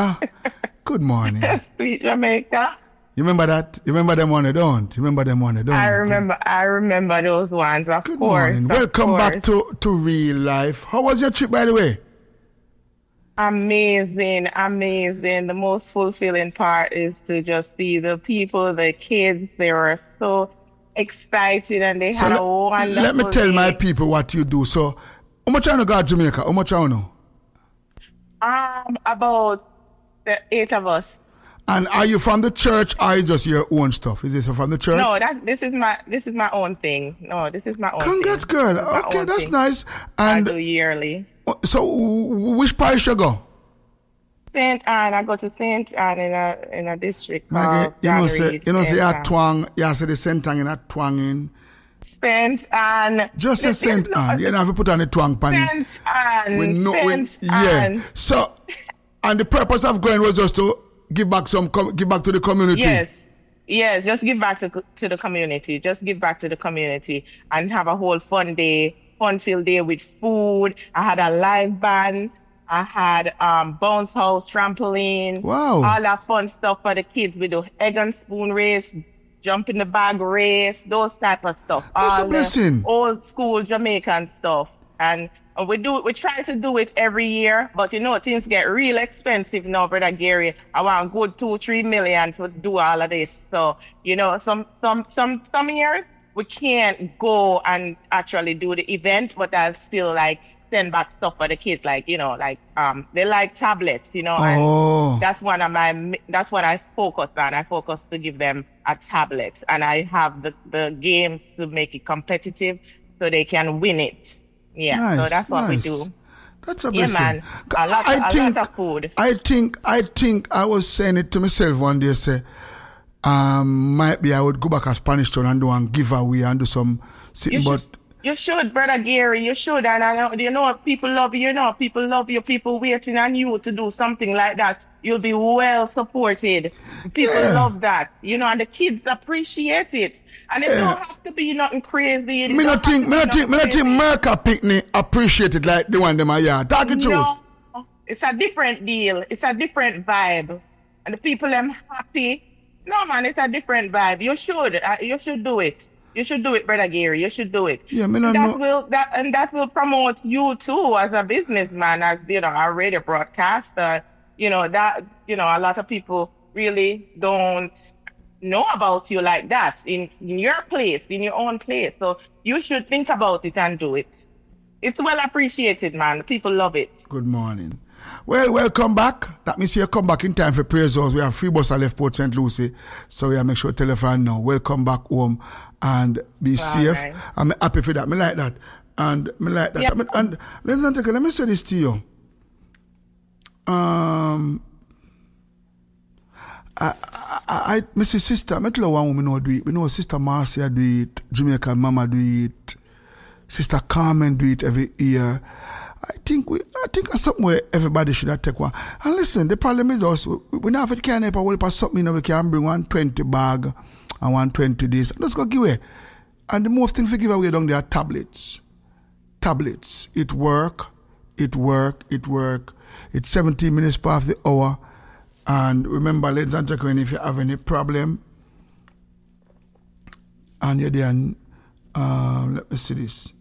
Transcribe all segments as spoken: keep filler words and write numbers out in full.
Jamaica. Good morning. Sweet Jamaica. You remember that? You remember them one? You don't. You remember them one? You don't. I remember. I remember those ones. Of Good course. morning. Of Welcome course. back to, to real life. How was your trip, by the way? Amazing, amazing. The most fulfilling part is to just see the people, the kids. They were so excited and they So had le- a wonderful let me tell day. my people what you do. So, how much I know got Jamaica? How much I know? Um, about the eight of us. And are you from the church or is just your own stuff? Is this from the church? No, that this is my this is my own thing. No, this is my own Congrats, thing. girl. This is my Okay, own that's thing. nice. I And do yearly. so, w- which parish you go? Saint Anne, I go to Saint Anne in a in a district Maggie, called you know, John say, Reed, you know, say, Saint you Anne. twang, you say the Saint Anne, you twang in. Saint Anne. Just a Saint Anne. You don't have to put on the twang pan. Saint Anne. We know, we, Saint yeah. Anne. So, and the purpose of going was just to give back some, com- give back to the community. Yes. Yes, just give back to to the community. Just give back to the community and have a whole fun day, fun-filled day with food. I had a live band. I had um bounce house, trampoline. Wow. All that fun stuff for the kids. We do egg and spoon race, jump in the bag race, those type of stuff. That's all a blessing. The old school Jamaican stuff. And uh, we do we try to do it every year, but you know things get real expensive now, Brother Gary. I want good two, three million to do all of this. So, you know, some some some some years we can't go and actually do the event, but I'll still like send back stuff for the kids, like, you know, like um they like tablets, you know, Oh. and that's one of my that's what I focus on. I focus to give them a tablet, and I have the, the games to make it competitive so they can win it. Yeah, Nice, so that's what nice. we do. That's a Yeah, blessing. man. A lot, I a think, lot of food. I think, I think I was saying it to myself one day, say, um, might be I would go back to Spanish Town and do one giveaway and do some sitting, You but should, you should, Brother Gary. You should, and I know, you know, people love you. You know, people love you. People waiting on you to do something like that. You'll be well supported. People Yeah. love that. You know, and the kids appreciate it. And it Yeah. don't have to be nothing crazy. It me don't not have think, to me be not think, me nothing not think crazy. Merca picnic appreciated like the one them a yard. Talk it truth. No, it's a different deal. It's a different vibe, and the people them happy. No, man, it's a different vibe. You should, uh, you should do it. You should do it, Brother Gary. You should do it. Yeah, me not that know. will that and that will promote you too as a businessman, as you know, a radio broadcaster. You know that you know a lot of people really don't know about you like that in in your place, in your own place. So you should think about it and do it. It's well appreciated, man. People love it. Good morning. Well, welcome back. That means you come back in time for praise house. We have free bus at left Port Saint Lucie. So we have make sure telephone now. Welcome back home and be All safe. right. I'm happy for that. Me like that. And me like that. Yeah. I mean, and ladies and gentlemen, let me say this to you. Um I, I, I, I say sister, I tell you one woman know do it. We know Sister Marcia do it, Jamaican Mama do it, Sister Carmen do it every year. I think we, I think that's something where everybody should have take one. And listen, the problem is us, we, we now have to carry a whole pass something, you know, we can bring one twenty bag and one twenty this. Let's go give away. And the most things we give away down there are tablets. Tablets. It work, it work, it work. It's seventeen minutes past the hour. And remember, ladies and gentlemen, if you have any problem, and you're there, um, let me see this.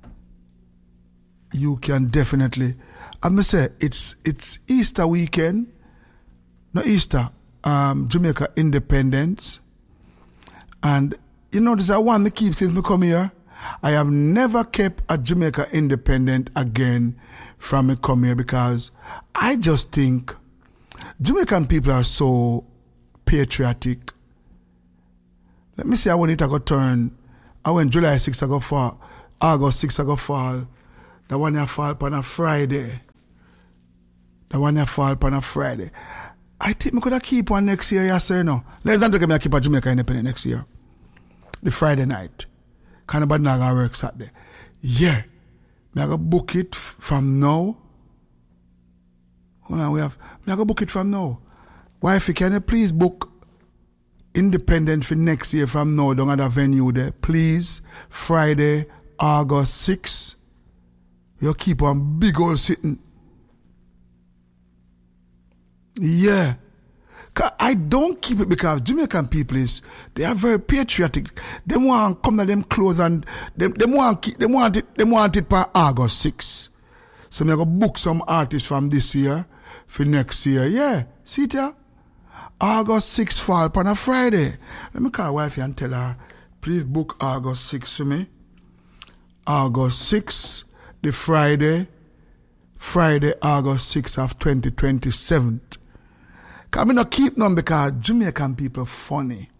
You can definitely, I'm gonna say it's it's Easter weekend, not Easter, um, Jamaica Independence, and you know this is one me keep since me come here. I have never kept a Jamaica Independent again from me come here because I just think Jamaican people are so patriotic. Let me see, I want it to go turn. I went July sixth, I go fall. August sixth, I go fall. The one that fall on a Friday. The one that fall on a Friday. I think we could have keep one next year, yes or no? Ladies and gentlemen, I keep a Jamaica Independent next year. The Friday night. Kind of bad now gonna work Saturday. Yeah. Me I go book it from now. Hold on, we have. Me I go book it from now. Wifey, can you please book Independent for next year from now down at the venue there? Please. Friday, August sixth. You keep on big old sitting. Yeah. I don't keep it because Jamaican people is they are very patriotic. They want to come to them clothes and they, they want keep, they want it they want it for August sixth. So I'm gonna book some artists from this year for next year. Yeah, see it here? August sixth fall on a Friday. Let me call wife and tell her, please book August sixth for me. August sixth, the Friday, Friday, August sixth of twenty twenty-seven. Because I not keep them because Jamaican people funny.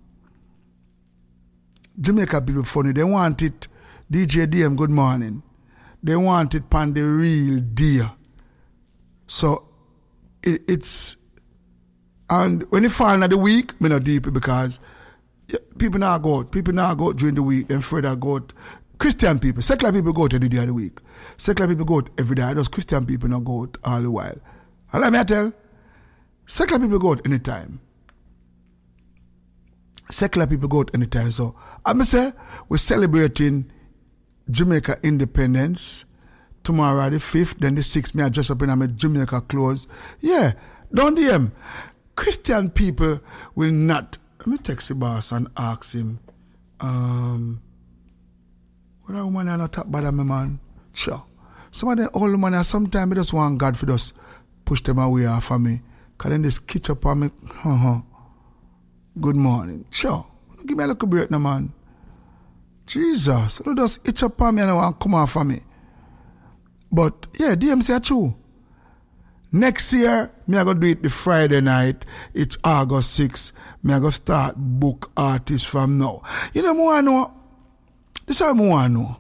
Jamaican people funny. They want it, D J D M, good morning. They want it pan the real deal. So it, it's, and when it fall in the week, I not deep because people now go out. People now go out during the week, then further go out. Christian people, secular people go out every day of the week. Secular people go out every day. Those Christian people not go out all the while. And let me tell secular people go out anytime. Secular people go out anytime. So I'm going to say we're celebrating Jamaica independence tomorrow the fifth, then the sixth. Me I dress up in my Jamaica clothes. Yeah, don't D M. Christian people will not. Let me text the boss and ask him. Um, what a woman I not talk about me, man. Sure. Some of the old man sometimes I just want God for just push them away off of me. Cause then this kitch up on me. Uh-huh. Good morning. Sure. Give me a little break now, man. Jesus. Don't just itch up on me and I want to come off of me. But yeah, D M say true. Next year, me I go do it the Friday night. It's August sixth. Me I go start book artists from now. You know more I know. This is how more I know.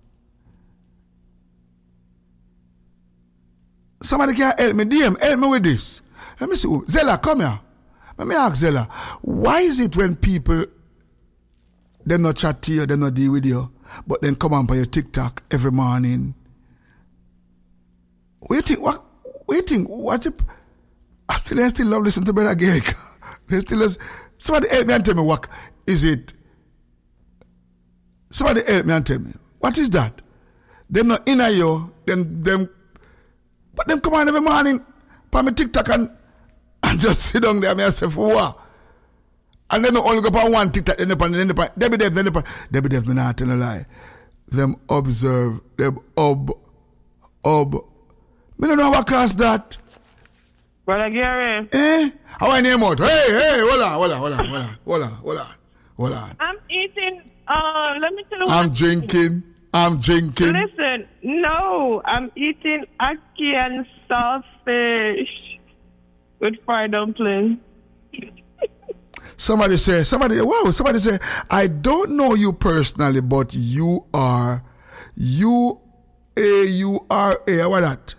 Somebody can help me. D M, help me with this. Let me see. Zella, come here. Let me ask Zella. Why is it when people, they not chat to you, they not deal with you, but then come on by your TikTok every morning? What you think? What, what you think? What if, I still, I still love listening to Brother Gary. They still listen. Somebody help me and tell me what is it? Somebody help me and tell me. What is that? Them not in you, them, them, but them come on every morning, by my TikTok and and just sit down there and I say, for what? And then only go on one TikTok, then upon, then upon, Debbie Dev, then upon, Debbie Dev, me not tell a lie. Them observe, them ob, ob. Me don't know what cause that. Brother Gary. Eh? How I name out? Hey, hey, hold on, hold on, hold on, hold on, hold on, hold on, hold on. I'm eating, uh, let me tell you I'm drinking, I'm drinking. Listen, no, I'm eating ackee and saltfish with fried dumpling. Somebody say, somebody, wow, somebody say, I don't know you personally, but you are, you, A, U, R, A, what that?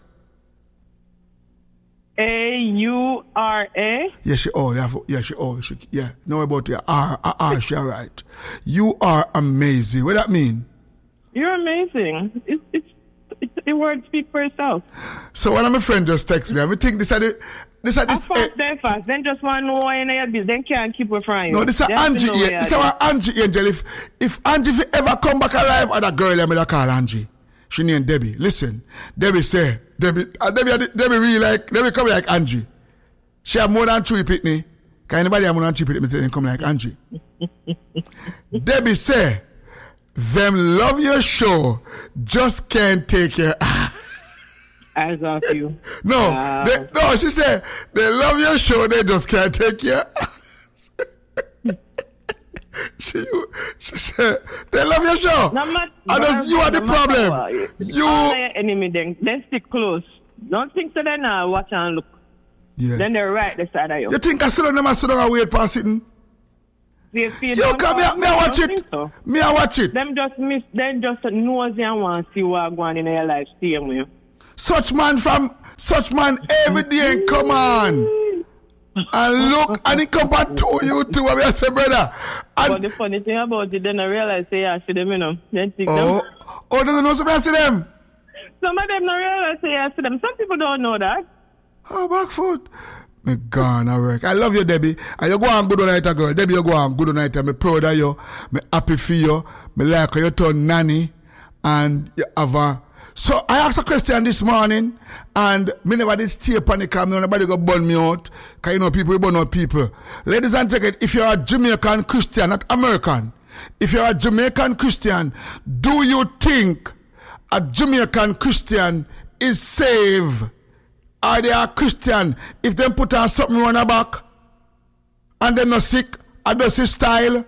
A, U, R, A? Yeah, she, oh, yeah, yeah, she, oh, she, yeah, know about the R, R, R, she, all right. You are amazing. What that mean? You're amazing. It's, it's, it's, the word speak for itself. So one of my friends just text me, I mean, think this is the, this is this. I fast, then fast, then just want to know why in your business, then can't keep it from you. No, this is Angie, yeah, this is our Angie Angel. If, if Angie if ever come back alive, or that girl, I'm going to call Angie. She named Debbie. Listen, Debbie say, Debbie, uh, Debbie, Debbie really like, Debbie come like Angie. She have more than three pitney. Can anybody have more than three pitney, tell them come like Angie. Debbie say, them love your show, just can't take your eyes off you. No, wow. they, no, she said, they love your show, they just can't take your She, she said, they love your show. No, ma- and no, you are the no problem. What, you are your enemy then. Then stick close. Don't think so then now watch and look. Yeah. Then they're right beside of you. You think I sit on them and sit down and wait for sitting? You come here, me I watch it. So. Me I watch it. Them just miss, them just nosy and want to see what going in your life. See them with you. Such man from, such man every day come on. And look, and he come back to you too, I say, brother. And but the funny thing about it, then I realize, say, I see them, you know. Then think oh, them. oh, they don't know somebody I see them? Some of them don't realize, say, I see them. Some people don't know that. Oh, back foot. Me gone, I work. I love you, Debbie. And you go on good night, girl. Debbie, you go on good night. I'm proud of you. I'm happy for you. I like how you turn nanny. And you have a So I asked a question this morning, and me never did stay upon the camera. Nobody go burn me out, because you know people will burn out people. Ladies and gentlemen, if you're a Jamaican Christian, not American, if you're a Jamaican Christian, do you think a Jamaican Christian is saved? Are they a Christian if they put on something on their back and they're not sick, or does his style?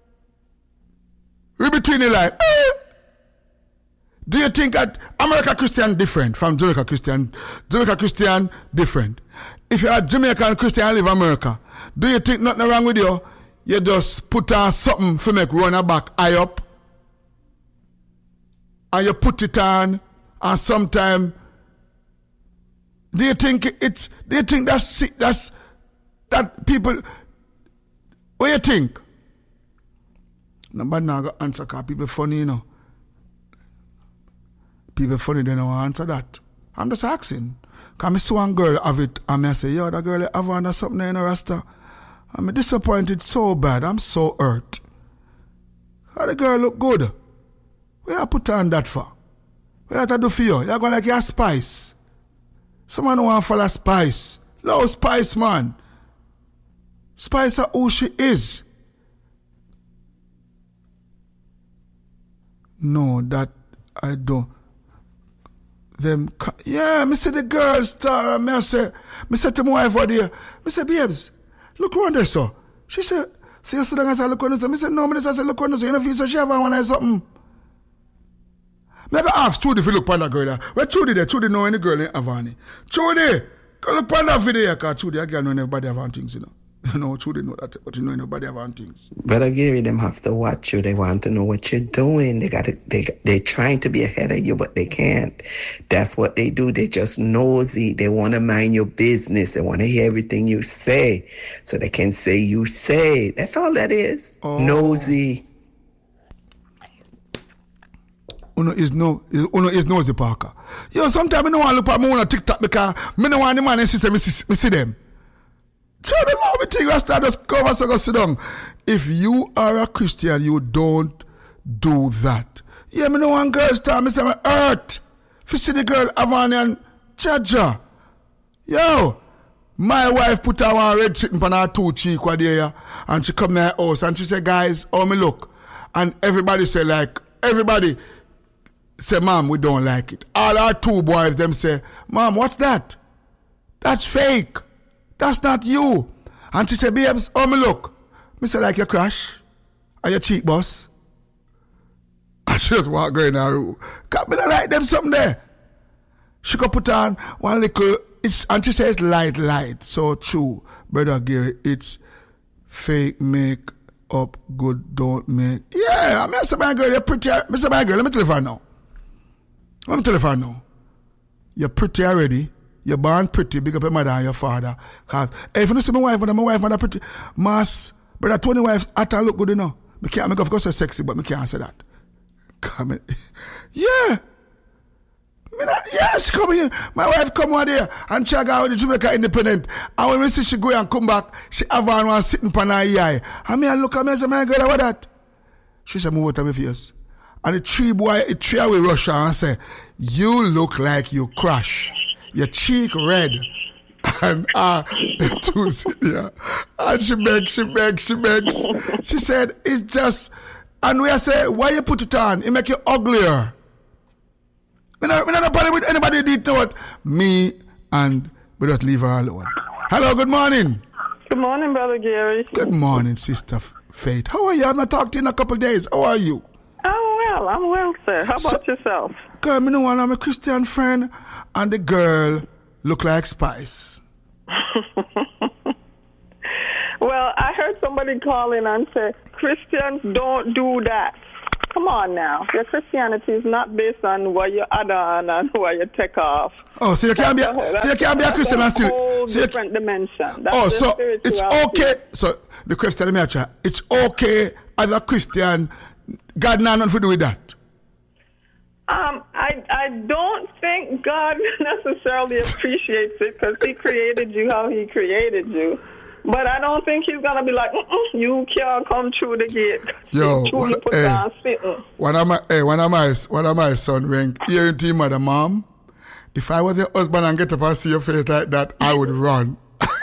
Read between the line. Eh. Do you think that American Christian different from Jamaica Christian? Jamaica Christian different. If you're a Jamaican Christian and live in America, do you think nothing wrong with you? You just put on something for make run a back high up, and you put it on, and sometime do you think it's do you think that's that's that people? What do you think? Nobody now got answer because people funny, you know. People funny, they don't answer that. I'm just asking. Because I see one girl have it, and I say, yo, that girl have under something in a rasta. I'm disappointed so bad. I'm so hurt. How the girl look good? Where you put on that for? What you have to do for you? You're going like you're Spice. Someone who want to follow Spice. Love Spice, man. Spice is who she is. No, that I don't. Them, yeah, me say the girl star, and me say, me say to my wife over there, me say, babes, look around there, so. She said, see you sit down and say, look around there, so. Me say, no, me just say, look around there, so. You know, if you say she have one or something. Me I go ask Trudy if you look on that girl there. Where Trudy there? Trudy know any girl in Havana. Trudy, go look on that video, because Trudy, a girl know everybody have on things, you know. You know, Trudy know that, but you know nobody have on things. Brother Gary, them have to watch you. They want to know what you're doing. They got to, they they're trying to be ahead of you, but they can't. That's what they do. They just nosy. They want to mind your business. They want to hear everything you say, so they can say you say. That's all that is. Oh. Nosy. Uno is no, is, Uno is nosy, Parker. Yo, sometimes I don't want to look at me on TikTok because I don't want the man and sister me see, me see them. Tell them how we think Rasta just cover so go sit down. If you are a Christian, you don't do that. Yeah, me know one girl star, me say me hurt. If you see the girl Havana and Jaja. Yo, my wife put her one red chicken on her two cheek one day, yeah, and she come to my house and she say, guys, how me look? And everybody say like, everybody say, mom, we don't like it. All our two boys, them say, mom, what's that? That's fake. That's not you. And she said, babes, how me look? Me say, like your crush? Or your cheek boss? And she just walk in her room. Because me don't like them something there. She could put on one little, it's, and she says light, light. So true. Brother Gary, it's fake, make up, good, don't make. Yeah, I mean, I say, my girl, you're pretty. I say, my girl, let me tell you now. Let me tell you now. You're pretty already. You're born pretty, big up your mother and your father. Cause hey, if you don't see my wife, but my wife and pretty, mass, brother Tony wife, at look good enough. Me can't make of course so sexy, but me can't say that. Come yeah. Me not, yeah, she come in. My wife come over there and she go with the Jamaica Independent. And when we see she go and come back, she have on one sitting pan her eye. And me I look at me and say, my girl, what that? She said, move out of my face. And the three boy, the three away rush her and say, you look like you crash. Your cheek red. And uh, two yeah. And she begs, she begs, she begs. She said, it's just, and we say, why you put it on? It make you uglier. We're not, we're not a problem with anybody did to it. Me and we just leave her alone. Hello, good morning. Good morning, Brother Gary. Good morning, Sister Faith. How are you? I've not talked to you in a couple of days. How are you? I'm well. I'm well, sir. How about so, yourself? Girl, me know one. I'm a Christian friend. And the girl look like Spice. Well, I heard somebody call in and say, Christians don't do that. Come on now. Your Christianity is not based on what you add on and what you take off. Oh, so you can't be a, so you can't be a Christian and still... Whole so different dimension. That's oh, so it's okay. So the Christian, let me ask you, it's okay as a Christian, God not nothing to do with that. Um, I I don't think God necessarily appreciates it because He created you how He created you. But I don't think he's gonna be like, you can't come through the gate. Yo, one, hey, one of my, hey, one of my, one of my son when hearing to your mother, mom, if I was your husband and get up and see your face like that, I would run.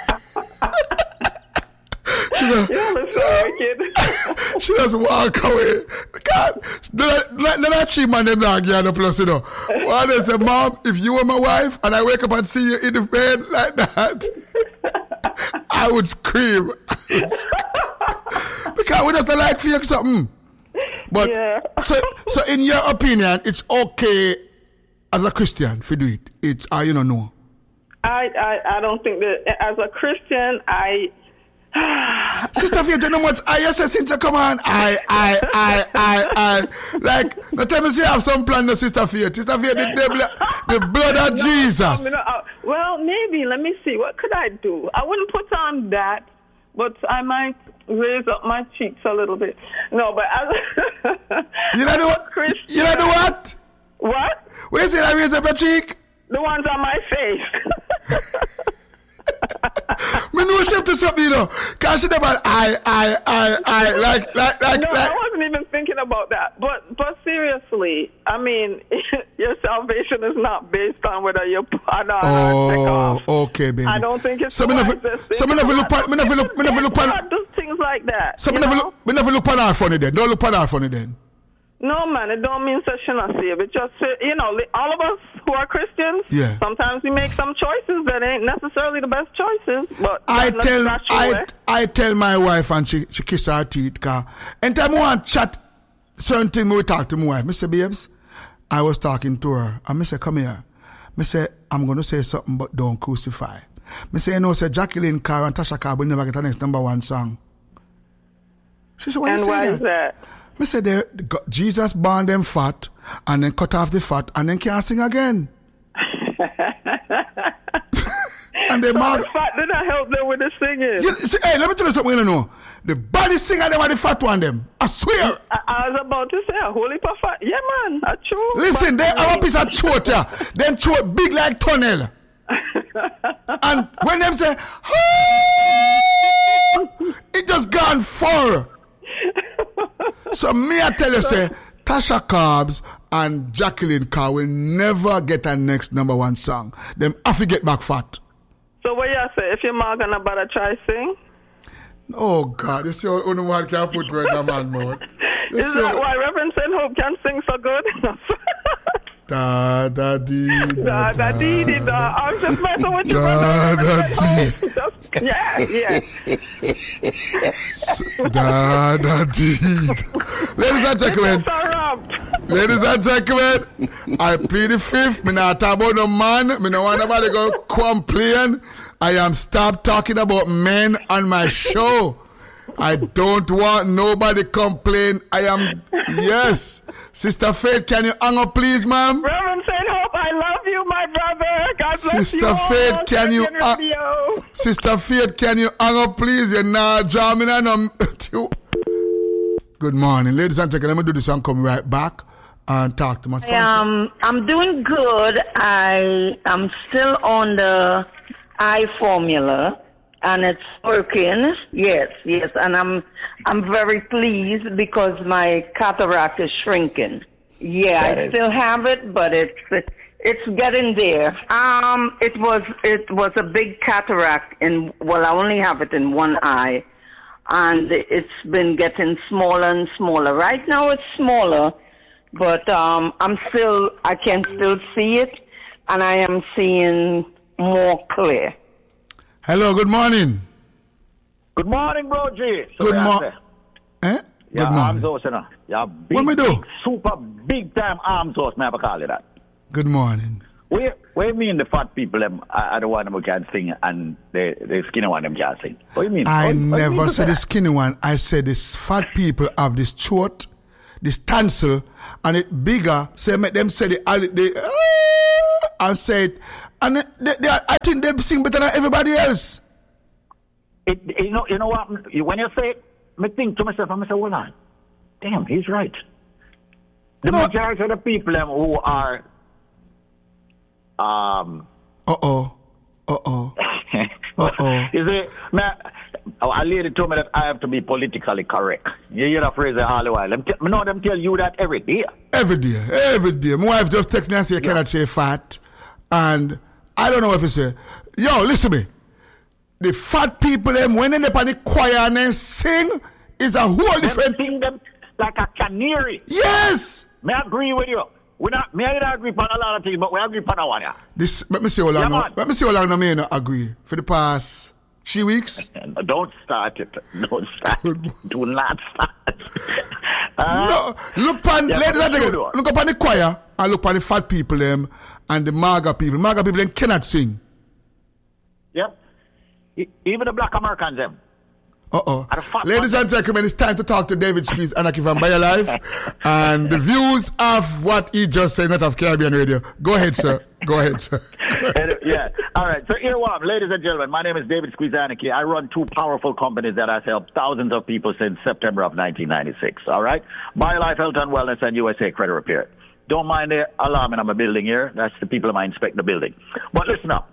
She just, she just walk away. God, let that cheap man them not get the plus, you know. One they say, mom, if you were my wife and I wake up and see you in the bed like that, I would scream. I would scream. Because we just don't like fake something. But yeah. so, so in your opinion, it's okay as a Christian to do it. It's, uh, you know, no. I, I, I don't think that as a Christian, I. Sister Faith, you know much I S S into come on. I, I, I, I, I. Like, no time me say I have some plan, no, Sister Faith. Sister Faith, the, the, the blood of no, Jesus. No, uh, well, maybe, let me see. What could I do? I wouldn't put on that, but I might raise up my cheeks a little bit. No, but as you know what? Christian, you know what? What? Where is it I raise up a cheek? The ones on my face. Me know she have to something, you know. Cause she never I, I, I, I, like, like, like. No, like. I wasn't even thinking about that. But, but seriously, I mean, your salvation is not based on whether you're on or oh, take off. Okay, baby. I don't think it's so. Me never, so me never look, me never look, me never look on. Do things like that. So me never look, me never look on her funny then. Don't look on her funny then. No, man, it don't mean that she not saved. It just, you know, all of us who are Christians, yeah. sometimes we make some choices that ain't necessarily the best choices. But I tell, I, I tell my wife and she, she kiss her teeth. Cause anytime I want to chat certain thing, we talk to my wife. I say, babes, I was talking to her. And I say, come here. I say, I'm going to say something, but don't crucify. I say, you know, say Jacqueline Carr and Tasha Carr will never get the next number one song. She said, why and you say why that? is that? Me say they, Jesus born them fat and then cut off the fat and then can't sing again. And they so mark, the fat did not help them with the singing. You, see, hey, let me tell you something you know. The body singer them are the fat one them. I swear. I, I was about to say a holy fat. Yeah, man. A true. Listen, they have a piece of throat here. Them throat big like tunnel. And when them say, oh, it just gone far. So me I tell you say Tasha Cobbs and Jacqueline Carr will never get a next number one song. Them have to get back fat. So what you say? If your mom gonna better try sing? Oh God, you see how only one can put word in a man mouth. Is that why Reverend Saint Hope can sing so good? Da da dee da da dee dee da. I'm just messing with you, da da dee. Yeah, yeah. Da da dee. Ladies and gentlemen, ladies and gentlemen, I plead the fifth. Me not talk about no man. Me no want nobody go complain. I am stop talking about men on my show. I don't want nobody complain. I am, yes. Sister Faith, can you hang up, please, ma'am? Reverend Saint Hope, I love you, my brother. God bless Sister you. Faith, all. Can you, uh, Sister Faith, can you hang up, please? You're not jamming on them. Good morning, ladies and gentlemen. Let me do this and come right back and talk to my sponsor. Um, I'm doing good. I am still on the eye formula. And it's working, yes, yes, and I'm I'm very pleased because my cataract is shrinking. Yeah, I still have it, but it's it's getting there. Um, it was it was a big cataract in well, I only have it in one eye, and it's been getting smaller and smaller. Right now, it's smaller, but um, I'm still I can still see it, and I am seeing more clear. Hello, good morning. Good morning, bro G. So good morning. Eh? Yeah, good arms horse, you know. Yeah, big, what me do? Big, super big time arms horse, may I call you that. Good morning. Where, where mean the fat people them are the one who can sing and the, the skinny one them can't sing? What do you mean? I what, never what said the skinny one. I said this fat people have this throat, this tonsil, and it bigger. So make them say the, they, uh, and say it. And they, they, I think they sing better than everybody else. It, you know, you know what? When you say it, I think to myself, I say, hold on. Damn, he's right. The no. majority of the people um, who are... Um, Uh-oh. Uh-oh. Uh-oh. Is it, Oh, a lady told me that I have to be politically correct. You hear that phrase all the while. Them t- me know them tell you that every day. Every day, every day. My wife just text me and say, you yeah. cannot say fat. And I don't know if you say, yo, listen to me. The fat people, them when they up on the choir and then sing, is a whole them different... sing them like a canary. Yes! May I agree with you. We not, may I not agree on a lot of things, but we agree on one, yeah. This, let me see how long, yeah, now, let me see how long I may not agree. For the past three weeks? Don't start it. Don't start it. Do not start. uh, no, look upon, yeah, ladies and gentlemen, look upon the choir and look upon the fat people them and the MAGA people. MAGA people them cannot sing. Yep. Even the black Americans them. Uh-oh. Ladies and gentlemen, it's time to talk to David Squeeze Anarchy from BioLife. And the views of what he just said, not of Caribbean Radio. Go ahead, sir. Go ahead, sir. Yeah. All right. So here one, ladies and gentlemen, my name is David Squeeze Anarchy. I run two powerful companies that have helped thousands of people since September of nineteen ninety-six. All right? BioLife Health and Wellness and U S A Credit Repair. Don't mind the alarm in my building here. That's the people who inspect the building. But listen up.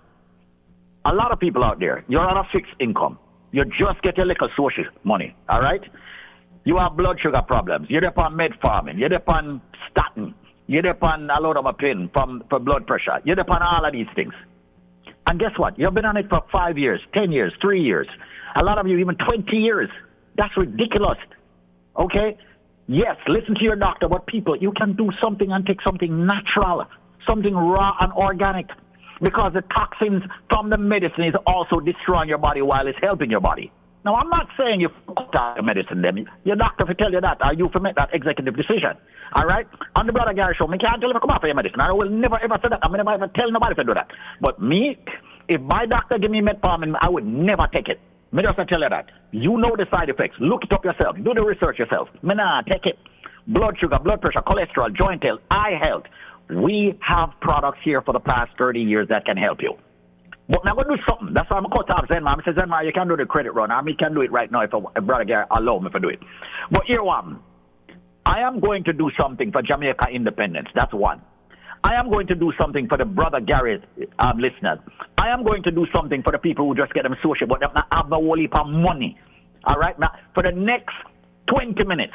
A lot of people out there, you're on a fixed income. You just get your little social money, all right? You have blood sugar problems. You're up on metformin. You're up on statin. You're up on alodopamine from for blood pressure. You're up on all of these things. And guess what? You've been on it for five years, ten years, three years. A lot of you even twenty years. That's ridiculous, okay? Yes, listen to your doctor, but people, you can do something and take something natural, something raw and organic. Because the toxins from the medicine is also destroying your body while it's helping your body. Now, I'm not saying you cut out the medicine, them. Your doctor will tell you that, or you will make that executive decision. All right? On the Brother Gary Show, I can't tell you to come off of your medicine. I will never ever say that. I'm never ever tell nobody to do that. But me, if my doctor give me metformin, I would never take it. Me just tell you that. You know the side effects. Look it up yourself. Do the research yourself. Me nah, take it. Blood sugar, blood pressure, cholesterol, joint health, eye health. We have products here for the past thirty years that can help you. But now I'm going to do something. That's why I'm going to call Zenma. I say, Zenma, you can do the credit run. I mean, can do it right now if, I, if Brother Gary allow me to do it. But here one, I am going to do something for Jamaica independence. That's one. I am going to do something for the Brother Gary um, listeners. I am going to do something for the people who just get them social, but they not have no whole heap of money. All right? Now, for the next twenty minutes,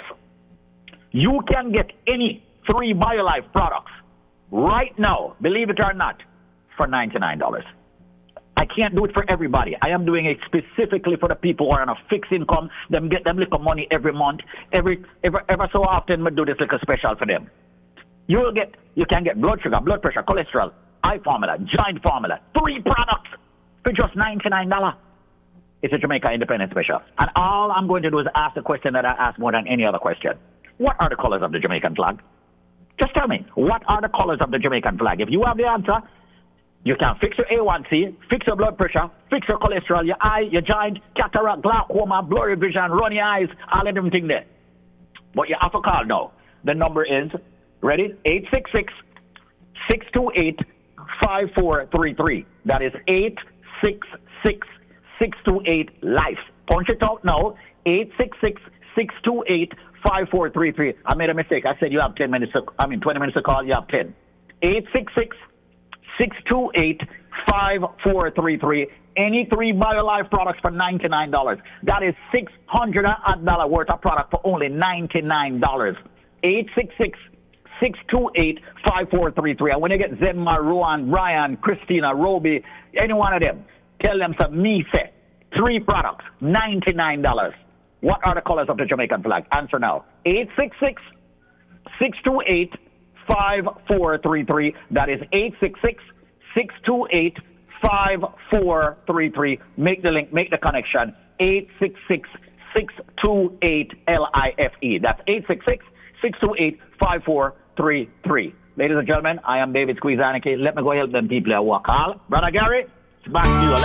you can get any three BioLife products right now, believe it or not, for ninety-nine dollars. I can't do it for everybody. I am doing it specifically for the people who are on a fixed income. Them get them little money every month. Every, every ever so often, we do this little special for them. You will get, you can get blood sugar, blood pressure, cholesterol, eye formula, joint formula, three products for just ninety-nine dollars. It's a Jamaica Independence Special. And all I'm going to do is ask the question that I ask more than any other question. What are the colors of the Jamaican flag? Just tell me, what are the colors of the Jamaican flag? If you have the answer, you can fix your A one C, fix your blood pressure, fix your cholesterol, your eye, your joint, cataract, glaucoma, blurry vision, runny eyes, all of them things there. But you have to call now. The number is, ready? eight six six, six two eight, five four three three. That is eight six six, six two eight, LIFE. Punch it out now, eight six six, six two eight, five four three three. I made a mistake. I said you have ten minutes, to, I mean twenty minutes to call, you have ten. eight six six, six two eight, five four three three. Any three BioLife products for ninety-nine dollars. That is six hundred dollars worth of product for only ninety-nine dollars. eight six six, six two eight, five four three three. And when you get Zenma, Rowan, Brian, Christina, Roby, any one of them, tell them some me say. Three products, ninety-nine dollars. What are the colors of the Jamaican flag? Answer now. eight six six, six two eight, five four three three. That is eight six six, six two eight, five four three three. Make the link, make the connection. eight six six, six two eight, L I F E. That's eight six six, six two eight, five four three three. Ladies and gentlemen, I am David Squeeze Anarchy. Let me go help them people at work. All. Brother Gary, it's back to you.